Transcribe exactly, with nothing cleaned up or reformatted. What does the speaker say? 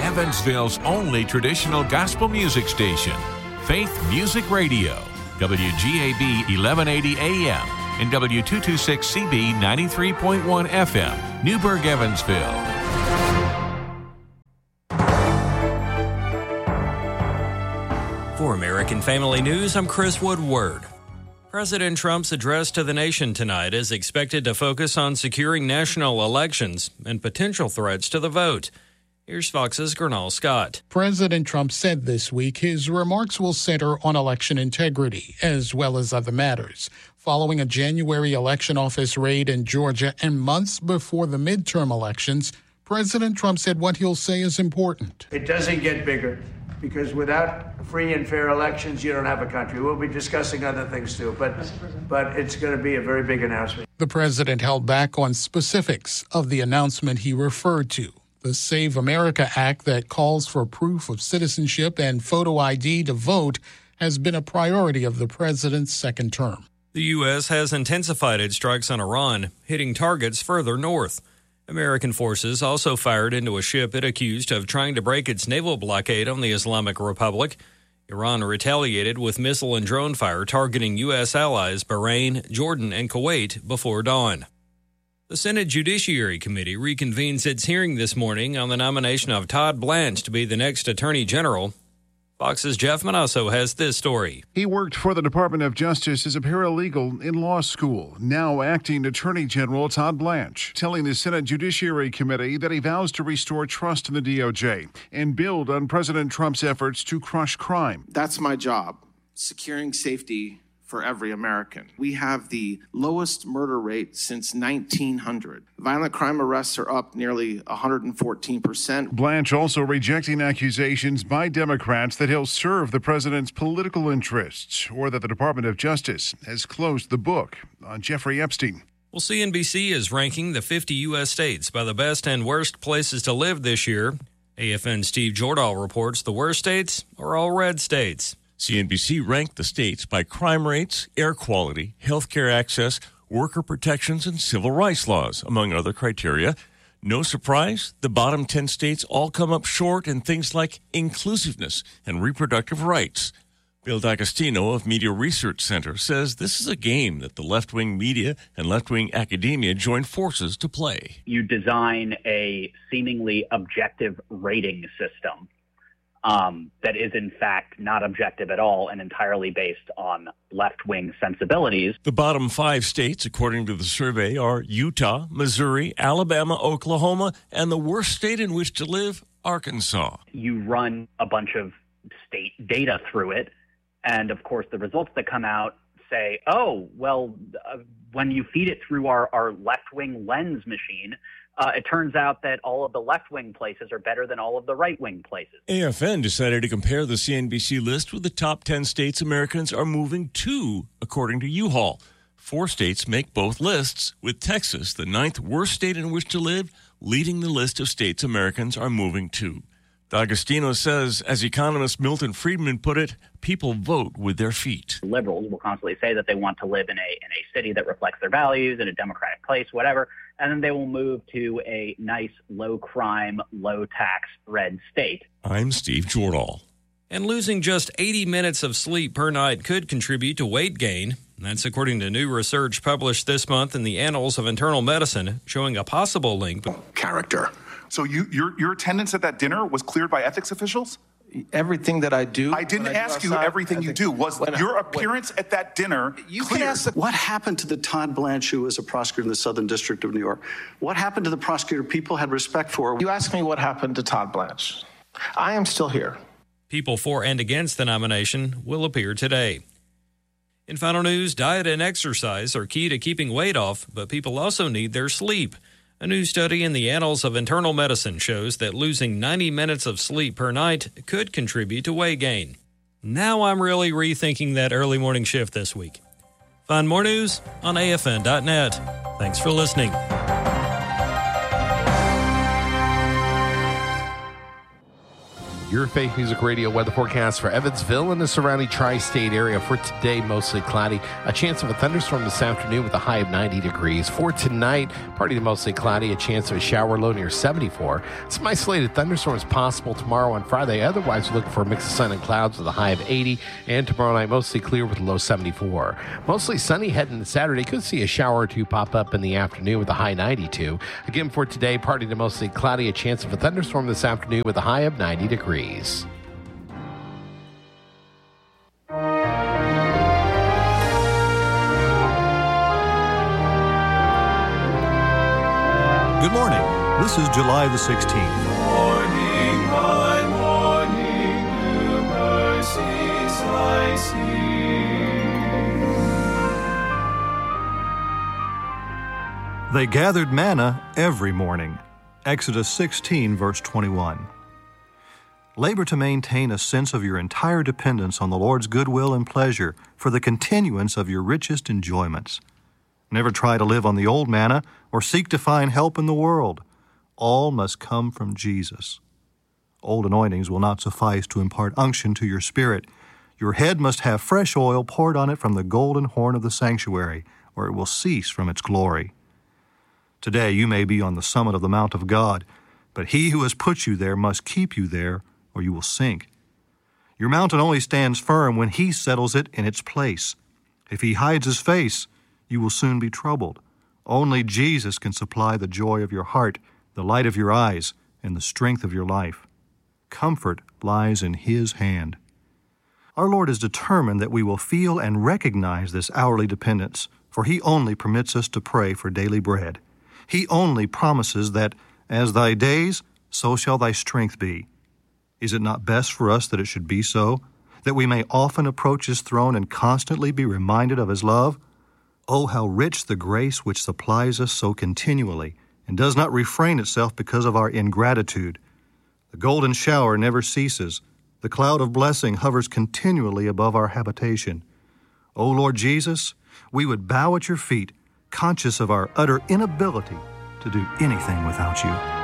Evansville's only traditional gospel music station, Faith Music Radio, W G A B eleven eighty A M and W two twenty-six C B ninety-three point one F M, Newburgh, Evansville. For American Family News, I'm Chris Woodward. President Trump's address to the nation tonight is expected to focus on securing national elections and potential threats to the vote. Here's Fox's Gernal Scott. President Trump said this week his remarks will center on election integrity as well as other matters. Following a January election office raid in Georgia and months before the midterm elections, President Trump said what he'll say is important. It doesn't get bigger, because without free and fair elections, you don't have a country. We'll be discussing other things too, but but it's going to be a very big announcement. The president held back on specifics of the announcement he referred to. The Save America Act that calls for proof of citizenship and photo I D to vote has been a priority of the president's second term. The U S has intensified its strikes on Iran, hitting targets further north. American forces also fired into a ship it accused of trying to break its naval blockade on the Islamic Republic. Iran retaliated with missile and drone fire targeting U S allies Bahrain, Jordan, and Kuwait before dawn. The Senate Judiciary Committee reconvenes its hearing this morning on the nomination of Todd Blanche to be the next Attorney General. Fox's Jeff Manasso has this story. He worked for the Department of Justice as a paralegal in law school. Now acting Attorney General Todd Blanche, telling the Senate Judiciary Committee that he vows to restore trust in the D O J and build on President Trump's efforts to crush crime. That's my job, securing safety for every American. We have the lowest murder rate since nineteen hundred. Violent crime arrests are up nearly one hundred fourteen percent. Blanche also rejecting accusations by Democrats that he'll serve the president's political interests or that the Department of Justice has closed the book on Jeffrey Epstein. Well, C N B C is ranking the fifty U S states by the best and worst places to live this year. A F N's Steve Jordahl reports the worst states are all red states. C N B C ranked the states by crime rates, air quality, health care access, worker protections, and civil rights laws, among other criteria. No surprise, the bottom ten states all come up short in things like inclusiveness and reproductive rights. Bill D'Agostino of Media Research Center says this is a game that the left-wing media and left-wing academia join forces to play. You design a seemingly objective rating system Um, that is, in fact, not objective at all and entirely based on left-wing sensibilities. The bottom five states, according to the survey, are Utah, Missouri, Alabama, Oklahoma, and the worst state in which to live, Arkansas. You run a bunch of state data through it, and, of course, the results that come out say, oh, well, uh, when you feed it through our, our left-wing lens machine, Uh, it turns out that all of the left-wing places are better than all of the right-wing places. A F N decided to compare the C N B C list with the top ten states Americans are moving to, according to U-Haul. Four states make both lists, with Texas, the ninth worst state in which to live, leading the list of states Americans are moving to. D'Agostino says, as economist Milton Friedman put it, people vote with their feet. Liberals will constantly say that they want to live in a in a city that reflects their values, in a democratic place, whatever, and then they will move to a nice, low-crime, low-tax red state. I'm Steve Jordahl. And losing just eighty minutes of sleep per night could contribute to weight gain. That's according to new research published this month in the Annals of Internal Medicine, showing a possible link. Character. So you, your your attendance at that dinner was cleared by ethics officials? Everything that I do. I didn't I ask do you outside, everything you do. Was when your I, appearance at that dinner you cleared? can ask the, What happened to the Todd Blanche who was a prosecutor in the Southern District of New York? What happened to the prosecutor people had respect for? You asked me what happened to Todd Blanche. I am still here. People for and against the nomination will appear today. In final news, diet and exercise are key to keeping weight off, but people also need their sleep. A new study in the Annals of Internal Medicine shows that losing ninety minutes of sleep per night could contribute to weight gain. Now I'm really rethinking that early morning shift this week. Find more news on A F N dot net. Thanks for listening. Your Faith Music Radio weather forecast for Evansville and the surrounding tri-state area for today, mostly cloudy. A chance of a thunderstorm this afternoon with a high of ninety degrees. For tonight, partly to mostly cloudy, a chance of a shower low near seventy-four. Some isolated thunderstorms possible tomorrow on Friday. Otherwise, we're looking for a mix of sun and clouds with a high of eighty. And tomorrow night, mostly clear with a low seventy-four. Mostly sunny heading to Saturday. Could see a shower or two pop up in the afternoon with a high ninety-two. Again, for today, partly to mostly cloudy, a chance of a thunderstorm this afternoon with a high of ninety degrees. Good morning. This is July the sixteenth. Morning by morning, new mercies I see. They gathered manna every morning. Exodus sixteen, verse twenty-one. Labor to maintain a sense of your entire dependence on the Lord's goodwill and pleasure for the continuance of your richest enjoyments. Never try to live on the old manna or seek to find help in the world. All must come from Jesus. Old anointings will not suffice to impart unction to your spirit. Your head must have fresh oil poured on it from the golden horn of the sanctuary, or it will cease from its glory. Today you may be on the summit of the Mount of God, but He who has put you there must keep you there, or you will sink. Your mountain only stands firm when He settles it in its place. If He hides His face, you will soon be troubled. Only Jesus can supply the joy of your heart, the light of your eyes, and the strength of your life. Comfort lies in His hand. Our Lord is determined that we will feel and recognize this hourly dependence, for He only permits us to pray for daily bread. He only promises that, as thy days, so shall thy strength be. Is it not best for us that it should be so, that we may often approach His throne and constantly be reminded of His love? Oh, how rich the grace which supplies us so continually, and does not refrain itself because of our ingratitude. The golden shower never ceases. The cloud of blessing hovers continually above our habitation. O Lord Jesus, we would bow at your feet, conscious of our utter inability to do anything without you.